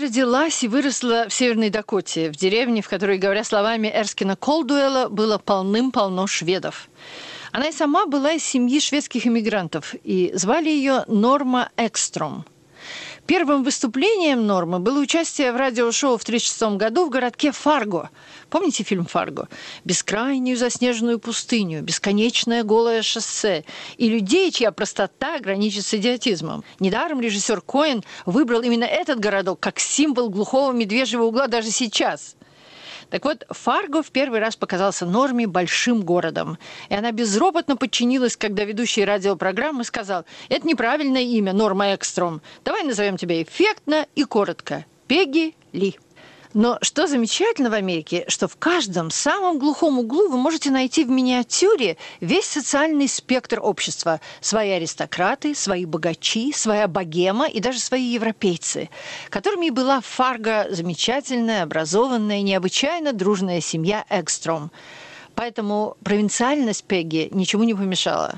родилась и выросла в Северной Дакоте, в деревне, в которой, говоря словами Эрскина Колдуэлла, было полным-полно шведов. Она и сама была из семьи шведских иммигрантов, и звали ее Норма Экстром. Первым выступлением Нормы было участие в радиошоу в 1936 году в городке Фарго. Помните фильм «Фарго»? Бескрайнюю заснеженную пустыню, бесконечное голое шоссе и людей, чья простота граничит с идиотизмом. Недаром режиссер Коэн выбрал именно этот городок как символ глухого медвежьего угла даже сейчас. Так вот, Фарго в первый раз показался Норме большим городом. И она безропотно подчинилась, когда ведущий радиопрограммы сказал: «Это неправильное имя, Норма Экстром. Давай назовем тебя эффектно и коротко. Пегги Ли». Но что замечательно в Америке, что в каждом самом глухом углу вы можете найти в миниатюре весь социальный спектр общества. Свои аристократы, свои богачи, своя богема и даже свои европейцы, которыми и была в Фарго замечательная, образованная, необычайно дружная семья Экстром. Поэтому провинциальность Пегги ничему не помешала.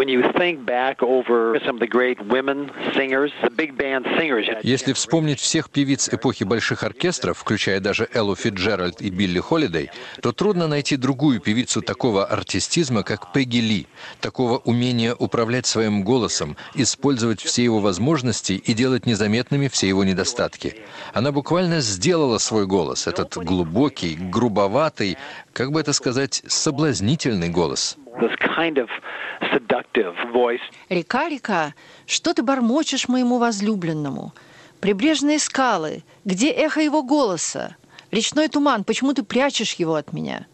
Если вспомнить всех певиц эпохи больших оркестров, включая даже Эллу Фицджеральд и Билли Холидей, то трудно найти другую певицу такого артистизма, как Пегги Ли, такого умения управлять своим голосом, использовать все его возможности и делать незаметными все его недостатки. Она буквально сделала свой голос, этот глубокий, грубоватый, как бы это сказать, соблазнительный голос. «Река, река, что ты бормочешь моему возлюбленному? Прибрежные скалы, где эхо его голоса? Речной туман, почему ты прячешь его от меня?